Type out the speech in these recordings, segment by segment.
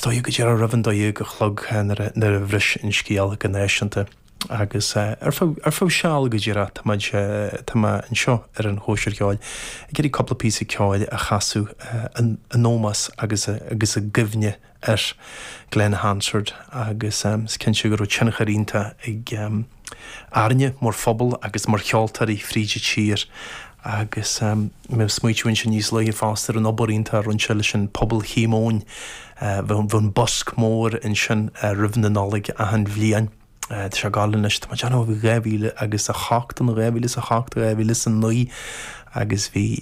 stoi go dtíar raibhann dó go chlog nar a bhris in scéal go néisianta agus ar fá seáil go dtíar tá an seo ar an hóisiir ceáil. Géirí coppla pí ceáil a chaú an nómas agus a gimhne ar Glen Hansard agus cin si gur tseanacharínta ag airne mór phobal agus mar cheoltarí fríide tír agus mé smuitiúin sin níos le fástar an oborínta run se leis an pobl hímóin bhn bosc mór in sin rihna nálaigh a an bhliain. Se gálan is tá deanna bh réhíle agus a chacht an réhíle a chacht réhíle an nuí agus bhí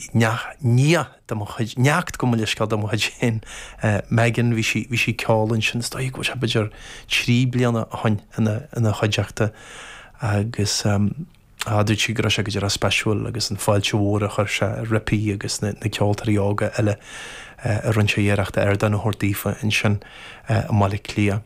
neacht go leis go am sin megan bhí si ceálann sin stoigh go se beidir trí blianana hain ina chuideachta agus dúirt si gur se go dtíar a speisiúil agus an fáilte mhóra chuir se ripií agus na ceoltarí ága eile a run sé dhéireachta ar den thuirtífa in sin mála clia.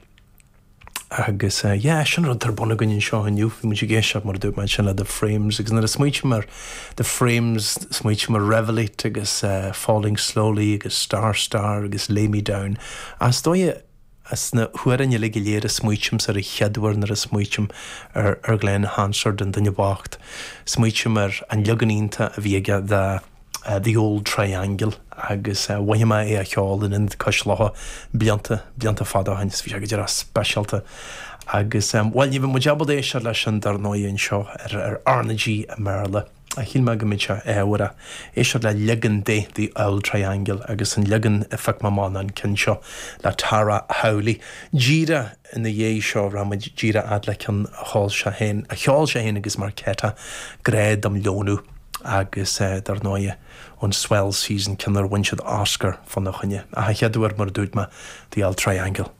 Agus sin rud tar buna gonn seo aniu mu géisiach mar dú sin le de frames agus na a smuoite mar de frames smuoite mar Revelate agus Falling Slowly agus Star agus Lay Me Down. As dói as na huairine le go léir a smuoitims ar a cheadúir nar a smuoitim ar Glen Hansard an dunne bhacht. Smuoitim ar an leganínta a bhíige The Old Triangle agus waime é a cheálan in cosláha blianta fada hains bhí go dtíar a speisialta agus bhil ní bh mu jabal é se leis an dar nóíonn seo ar Arnagy a Merle a hí me go mitse éhra é se le legan dé The Old Triangle agus an legan effect mána an cin seo le Tara Howley. Díra ina dhé seo ra díra ad le an cháil se héin a cheáil sé héin agus mar ceta gréad am leonú agus dar nóie an swell season cinnar winsead Oscar fan na chunne a cheadúir mar dúid me The Old Triangle.